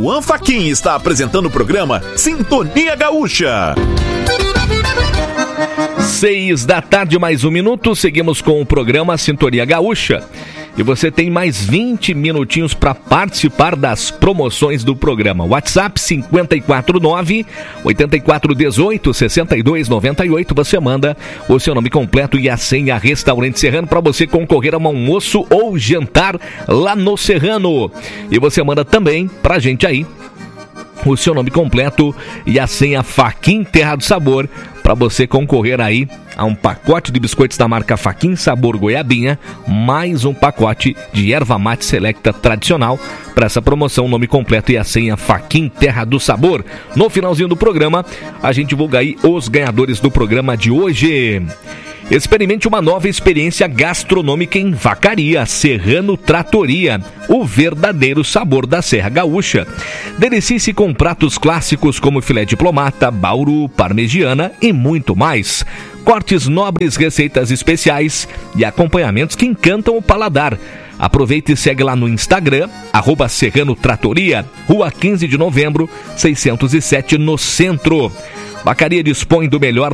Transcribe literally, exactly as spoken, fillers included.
Luan Fachin está apresentando o programa Sintonia Gaúcha. Seis da tarde, mais um minuto, seguimos com o programa Sintonia Gaúcha. E você tem mais vinte minutinhos para participar das promoções do programa. WhatsApp cinco quatro nove, oito quatro um oito, seis dois nove oito. Você manda o seu nome completo e a senha Restaurante Serrano para você concorrer a um almoço ou jantar lá no Serrano. E você manda também pra gente aí o seu nome completo e a senha Fachin Terra do Sabor para você concorrer aí a um pacote de biscoitos da marca Fachin Sabor Goiabinha, mais um pacote de erva mate selecta tradicional. Para essa promoção, nome completo e a senha Fachin Terra do Sabor. No finalzinho do programa, a gente divulga aí os ganhadores do programa de hoje. Experimente uma nova experiência gastronômica em Vacaria, Serrano Tratoria, o verdadeiro sabor da Serra Gaúcha. Delicie-se com pratos clássicos como filé diplomata, bauru, parmegiana e muito mais. Cortes nobres, receitas especiais e acompanhamentos que encantam o paladar. Aproveite e segue lá no Instagram, arroba Serrano Tratoria, Rua quinze de Novembro, seiscentos e sete, no centro. Vacaria dispõe do melhor